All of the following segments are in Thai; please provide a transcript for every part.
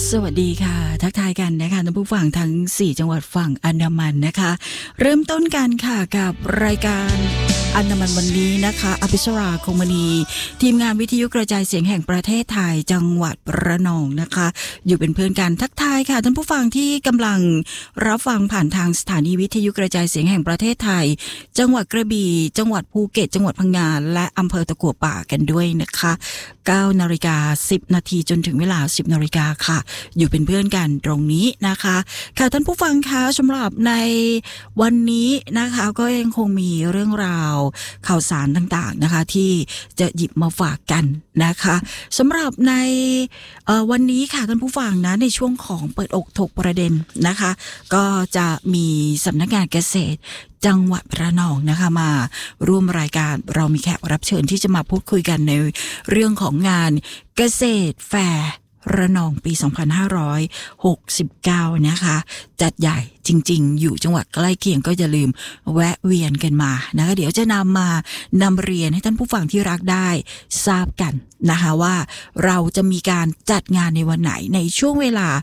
สวัสดีค่ะทักทายกันนะคะท่านผู้ฟังทั้ง4จังหวัดฝั่งอันดามันนะคะเริ่มต้นกันค่ะกับรายการอันดามันวันนี้นะคะอภิชราคงมณีทีมงานวิทยุกระจายเสียงแห่งประเทศไทยจังหวัดระนองนะคะอยู่เป็นเพื่อนกันทักทายค่ะท่านผู้ฟังที่กำลังรับฟังผ่านทางสถานีวิทยุกระจายเสียงแห่งประเทศไทยจังหวัดกระบี่จังหวัดภูเก็ตจังหวัดพังงาและอำเภอตะกั่วป่ากันด้วยนะคะ9:10 นาทีจนถึงเวลา 10 นาฬิกาค่ะอยู่เป็นเพื่อนกันตรงนี้นะคะค่ะท่านผู้ฟังคะสำหรับในวันนี้นะคะก็ยังคงมีเรื่องราวข่าวสารต่างๆนะคะที่จะหยิบมาฝากกันนะคะสำหรับในวันนี้ค่ะท่านผู้ฟังนะในช่วงของเปิดอกถกประเด็นนะคะก็จะมีสำนักงานเกษตรจังหวัดระนองนะคะมาร่วมรายการเรามีแขกรับเชิญที่จะมาพูดคุยกันในเรื่องของงานเกษตรแฟร์ระนองปี 2569 นะคะจัดใหญ่จริงๆอยู่จังหวัดใกล้เคียงก็อย่าลืมแวะเวียนกันมานะคะเดี๋ยวจะนำเรียนให้ท่านผู้ฟังที่รักได้ทราบกันนะคะว่าเราจะมีการจัดงานในวันไหนในช่วงเวลา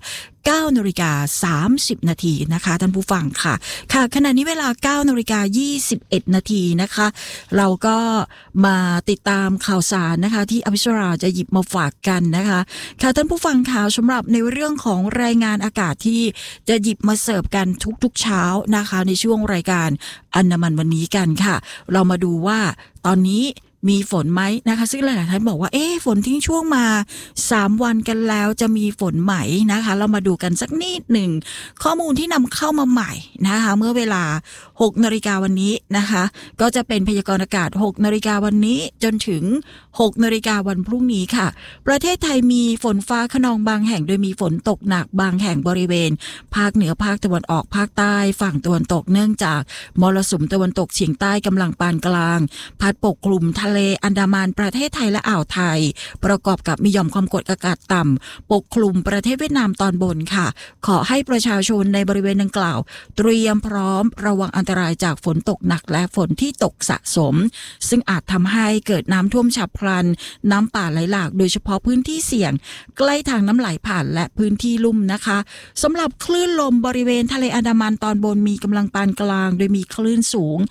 9:30 นาทีนะคะท่านผู้ฟังค่ะค่ะขณะนี้เวลา9:21 นาทีนะคะเราก็มาติดตามข่าวสารนะคะที่อภิชราจะหยิบมาฝากกันนะคะค่ะท่านผู้ฟังข่าวสำหรับในเรื่องของรายงานอากาศที่จะหยิบมาเสิร์ฟกันทุกๆเช้านะคะในช่วงรายการอันดามันวันนี้กันค่ะเรามาดูว่าตอนนี้มีฝนไหมนะคะซึ่งหลายๆท่านบอกว่าฝนทิ้งช่วงมา3วันกันแล้วจะมีฝนไหมนะคะเรามาดูกันสักนิดหนึ่งข้อมูลที่นำเข้ามาใหม่นะคะเมื่อเวลา 6 นาฬิกาวันนี้นะคะก็จะเป็นพยากรณ์อากาศ 6 นาฬิกาวันนี้จนถึง 6 นาฬิกาวันพรุ่งนี้ค่ะประเทศไทยมีฝนฟ้าคะนองบางแห่งโดยมีฝนตกหนักบางแห่งบริเวณภาคเหนือภาคตะวันออกภาคใต้ฝั่งตะวันตกเนื่องจากมรสุมตะวันตกเฉียงใต้กำลังปานกลางพัดปกคลุมทะเลอันดามันประเทศไทยและอ่าวไทยประกอบกับมีหย่อมความกดอากาศต่ำปกคลุมประเทศเวียดนามตอนบนค่ะขอให้ประชาชนในบริเวณดังกล่าวเตรียมพร้อมระวังอันตรายจากฝนตกหนักและฝนที่ตกสะสมซึ่งอาจทำให้เกิดน้ำท่วมฉับพลันน้ำป่าไหลหลากโดยเฉพาะพื้นที่เสี่ยงใกล้ทางน้ำไหลผ่านและพื้นที่ลุ่มนะคะสำหรับคลื่นลมบริเวณทะเลอันดามันตอนบนมีกำลังปานกลางโดยมีคลื่นสูง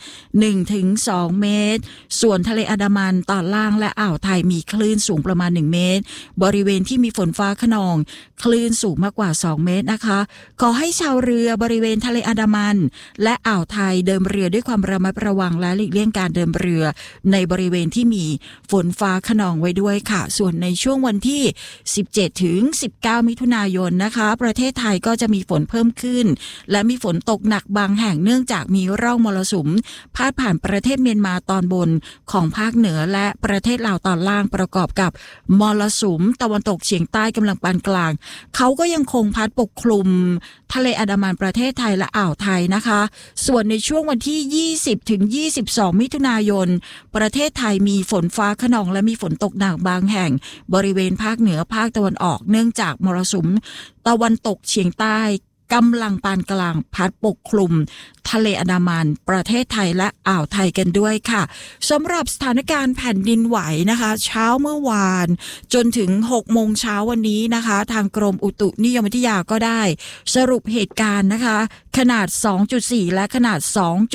1-2 เมตรส่วนทะเลอันดามันตอนล่างและอ่าวไทยมีคลื่นสูงประมาณ1เมตรบริเวณที่มีฝนฟ้าคะนองคลื่นสูงมากกว่า2เมตรนะคะขอให้ชาวเรือบริเวณทะเลอันดามันและอ่าวไทยเดินเรือด้วยความระมัดระวังและหลีกเลี่ยงการเดินเรือในบริเวณที่มีฝนฟ้าคะนองไว้ด้วยค่ะส่วนในช่วงวันที่17-19 มิถุนายนนะคะประเทศไทยก็จะมีฝนเพิ่มขึ้นและมีฝนตกหนักบางแห่งเนื่องจากมีร่องมรสุมพาดผ่านประเทศเมียนมาตอนบนของภาคเหนือและประเทศลาวตอนล่างประกอบกับมรสุมตะวันตกเฉียงใต้กำลังปานกลางเขาก็ยังคงพัดปกคลุมทะเลอันดามันประเทศไทยและอ่าวไทยนะคะส่วนในช่วงวันที่20-22 มิถุนายนประเทศไทยมีฝนฟ้าคะนองและมีฝนตกหนักบางแห่งบริเวณภาคเหนือภาคตะวันออกเนื่องจากมรสุมตะวันตกเฉียงใต้กำลังปานกลางพัดปกคลุมทะเลอันดามันประเทศไทยและอ่าวไทยกันด้วยค่ะสำหรับสถานการณ์แผ่นดินไหวนะคะเช้าเมื่อวานจนถึง 6 โมงเช้าวันนี้นะคะทางกรมอุตุนิยมวิทยาก็ได้สรุปเหตุการณ์นะคะขนาด 2.4 และขนาด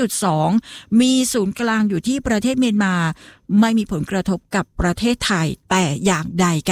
2.2 มีศูนย์กลางอยู่ที่ประเทศเมียนมาไม่มีผลกระทบกับประเทศไทยแต่อย่างใด